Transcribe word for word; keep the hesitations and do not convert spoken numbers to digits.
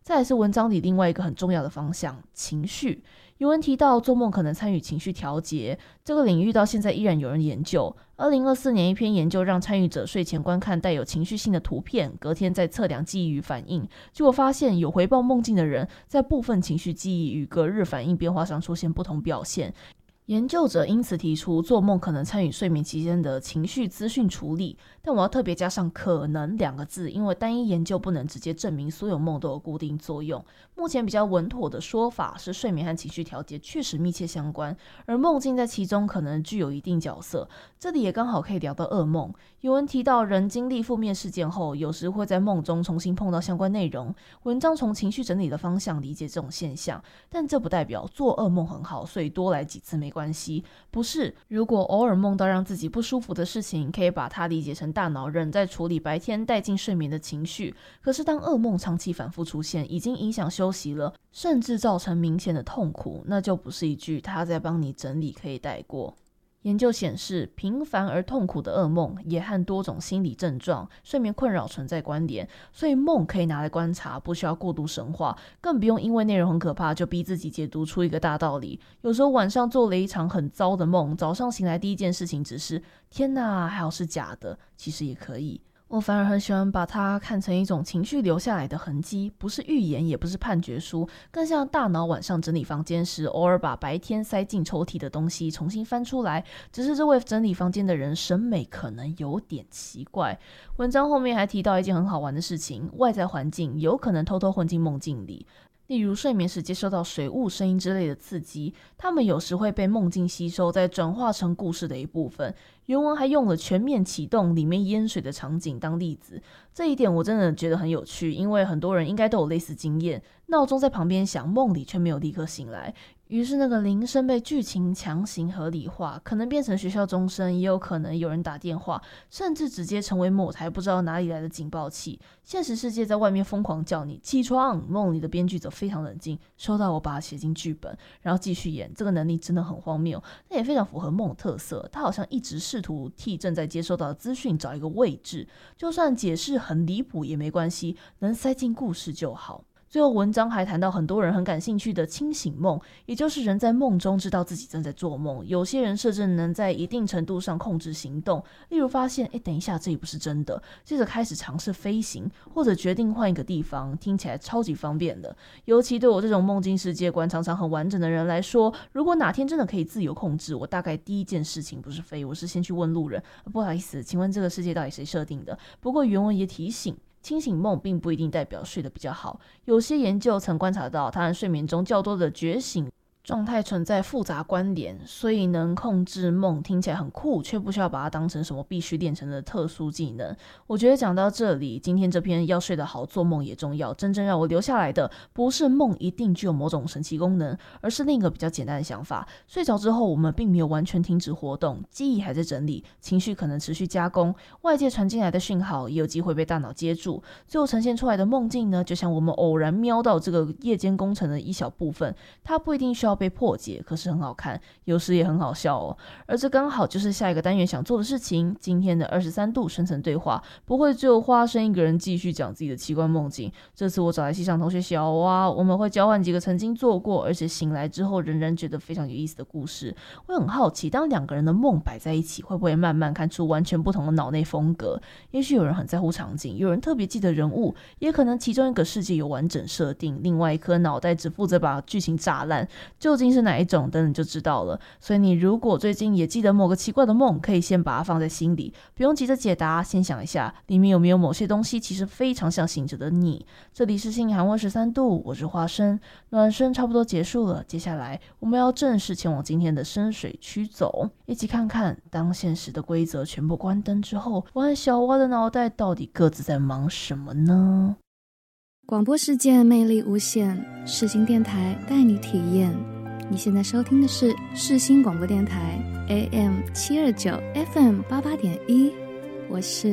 再来是文章里另外一个很重要的方向，情绪。有人提到做梦可能参与情绪调节，这个领域到现在依然有人研究。二零二四年一篇研究让参与者睡前观看带有情绪性的图片，隔天再测量记忆与反应，结果发现有回报梦境的人在部分情绪记忆与隔日反应变化上出现不同表现。研究者因此提出做梦可能参与睡眠期间的情绪资讯处理，但我要特别加上可能两个字，因为单一研究不能直接证明所有梦都有固定作用。目前比较稳妥的说法是睡眠和情绪调节确实密切相关，而梦境在其中可能具有一定角色。这里也刚好可以聊到噩梦。有人提到人经历负面事件后，有时会在梦中重新碰到相关内容，文章从情绪整理的方向理解这种现象，但这不代表做噩梦很好，所以多来几次没关系。不是，如果偶尔梦到让自己不舒服的事情，可以把它理解成大脑仍在处理白天带进睡眠的情绪，可是当噩梦长期反复出现，已经影响休息了，甚至造成明显的痛苦，那就不是一句他在帮你整理可以带过。研究显示，频繁而痛苦的噩梦也和多种心理症状、睡眠困扰存在关联，所以梦可以拿来观察，不需要过度神化，更不用因为内容很可怕就逼自己解读出一个大道理。有时候晚上做了一场很糟的梦，早上醒来第一件事情只是天哪，还好是假的，其实也可以。我反而很喜欢把它看成一种情绪留下来的痕迹，不是预言，也不是判决书，更像大脑晚上整理房间时偶尔把白天塞进抽屉的东西重新翻出来，只是这位整理房间的人审美可能有点奇怪。文章后面还提到一件很好玩的事情，外在环境有可能偷偷混进梦境里，例如睡眠时接收到水雾、声音之类的刺激，它们有时会被梦境吸收，再转化成故事的一部分。原文还用了全面启动里面淹水的场景当例子，这一点我真的觉得很有趣，因为很多人应该都有类似经验，闹钟在旁边响，梦里却没有立刻醒来，于是那个铃声被剧情强行合理化，可能变成学校钟声，也有可能有人打电话，甚至直接成为某台不知道哪里来的警报器。现实世界在外面疯狂叫你起床，梦里的编剧则非常冷静，收到我把它写进剧本，然后继续演。这个能力真的很荒谬，但也非常符合梦的特色，他好像一直试图替正在接收到的资讯找一个位置，就算解释很离谱也没关系，能塞进故事就好。最后文章还谈到很多人很感兴趣的清醒梦，也就是人在梦中知道自己正在做梦，有些人甚至能在一定程度上控制行动，例如发现诶等一下这里不是真的，接着开始尝试飞行，或者决定换一个地方，听起来超级方便的。尤其对我这种梦境世界观常常很完整的人来说，如果哪天真的可以自由控制，我大概第一件事情不是飞，我是先去问路人，不好意思，请问这个世界到底谁设定的？不过原文也提醒，清醒梦并不一定代表睡得比较好，有些研究曾观察到它和睡眠中较多的觉醒状态存在复杂关联，所以能控制梦听起来很酷，却不需要把它当成什么必须练成的特殊技能。我觉得讲到这里，今天这篇要睡得好做梦也重要，真正让我留下来的不是梦一定具有某种神奇功能，而是另一个比较简单的想法，睡着之后我们并没有完全停止活动，记忆还在整理，情绪可能持续加工，外界传进来的讯号也有机会被大脑接住，最后呈现出来的梦境呢，就像我们偶然瞄到这个夜间工程的一小部分，它不一定需要被破解，可是很好看，有时也很好笑哦。而这刚好就是下一个单元想做的事情，今天的二十三度深层对话不会只有花生一个人继续讲自己的奇怪梦境，这次我找来系上同学小蛙，我们会交换几个曾经做过而且醒来之后仍然觉得非常有意思的故事。我很好奇，当两个人的梦摆在一起，会不会慢慢看出完全不同的脑内风格？也许有人很在乎场景，有人特别记得人物，也可能其中一个世界有完整设定，另外一颗脑袋只负责把剧情炸烂，究竟是哪一种等等就知道了。所以你如果最近也记得某个奇怪的梦，可以先把它放在心里，不用急着解答，先想一下里面有没有某些东西其实非常像醒着的你。这里是性寒温十三度，我是花生，暖身差不多结束了，接下来我们要正式前往今天的深水区走，一起看看当现实的规则全部关灯之后，我和小蛙的脑袋到底各自在忙什么呢？ 广播世界魅力无限，世新电台带你体验。你现在收听的是世新广播电台 A M 七二九 F M 八八点一，我是